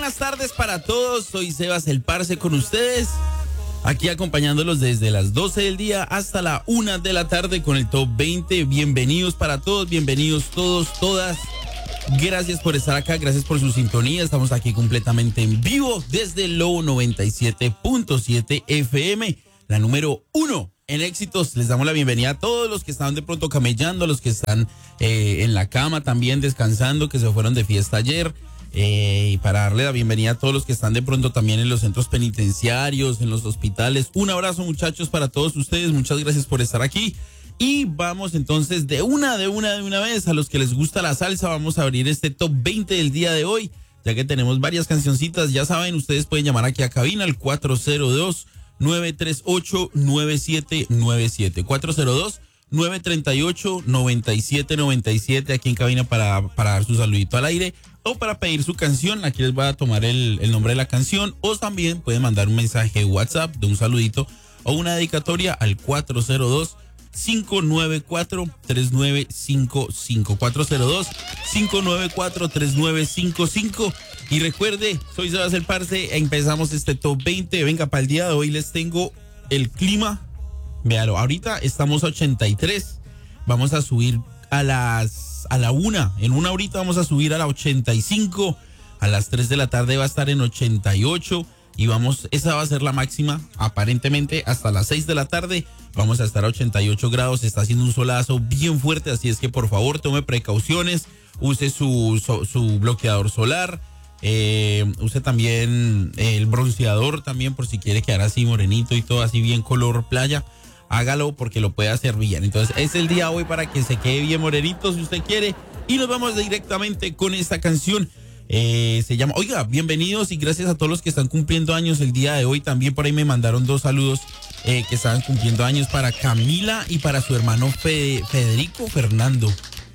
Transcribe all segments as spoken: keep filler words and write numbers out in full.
buenas tardes para todos. Soy Sebas el Parce con ustedes, aquí acompañándolos desde las doce del día hasta la una de la tarde con el Top veinte. Bienvenidos para todos, bienvenidos todos, todas. Gracias por estar acá, gracias por su sintonía. Estamos aquí completamente en vivo desde Lobo noventa y siete punto siete F M, la número uno en éxitos. Les damos la bienvenida a todos los que están de pronto camellando, a los que están eh, en la cama también descansando, que se fueron de fiesta ayer. Eh, y para darle la bienvenida a todos los que están de pronto también en los centros penitenciarios, en los hospitales. Un abrazo, muchachos, para todos ustedes. Muchas gracias por estar aquí. Y vamos entonces de una, de una, de una vez. A los que les gusta la salsa, vamos a abrir este top veinte del día de hoy, ya que tenemos varias cancioncitas. Ya saben, ustedes pueden llamar aquí a cabina al cuatro cero dos, nueve tres ocho, nueve siete nueve siete. cuatro cero dos, nueve tres ocho, nueve siete nueve siete aquí en cabina para, para dar su saludito al aire o para pedir su canción. Aquí les voy a tomar el, el nombre de la canción, o también pueden mandar un mensaje de WhatsApp de un saludito o una dedicatoria al cuatro cero dos, cinco nueve cuatro, tres nueve cinco cinco. cuatro cero dos, cinco nueve cuatro, tres nueve cinco cinco. Y recuerde, soy Sebas el Parce, empezamos este top veinte. Venga, para el día de hoy les tengo el clima. Véalo, ahorita estamos a ochenta y tres. Vamos a subir a las a la una. En una horita vamos a subir a la ochenta y cinco. A las tres de la tarde va a estar en ochenta y ocho. Y vamos, esa va a ser la máxima. Aparentemente hasta las seis de la tarde vamos a estar a ochenta y ocho grados. Está haciendo un solazo bien fuerte, así es que por favor tome precauciones. Use su, su, su bloqueador solar. Eh, use también el bronceador también, por si quiere quedar así morenito y todo así bien color playa. Hágalo porque lo puede hacer bien. Entonces es el día hoy para que se quede bien morenito si usted quiere. Y nos vamos directamente con esta canción. Eh, se llama, oiga, bienvenidos y gracias a todos los que están cumpliendo años el día de hoy. También por ahí me mandaron dos saludos eh, que estaban cumpliendo años para Camila y para su hermano Fe, Federico Fernando.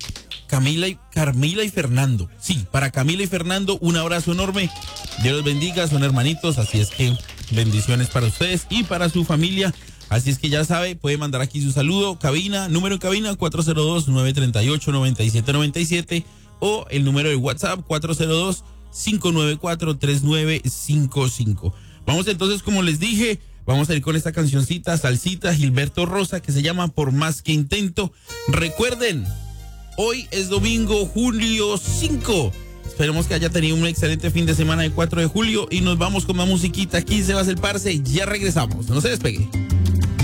Camila y Carmila y Fernando. Sí, para Camila y Fernando, un abrazo enorme. Dios los bendiga, son hermanitos, así es que bendiciones para ustedes y para su familia. Así es que ya sabe, puede mandar aquí su saludo, cabina, número en cabina cuatro cero dos, nueve tres ocho, nueve siete nueve siete o el número de WhatsApp cuatro cero dos, cinco nueve cuatro, tres nueve cinco cinco. Vamos entonces, como les dije, vamos a ir con esta cancioncita, salsita, Gilberto Rosa, que se llama Por Más Que Intento. Recuerden, hoy es domingo, julio cinco. Esperemos que haya tenido un excelente fin de semana del cuatro de julio y nos vamos con más musiquita. Aquí se va a hacer Parce, ya regresamos, no se despegue.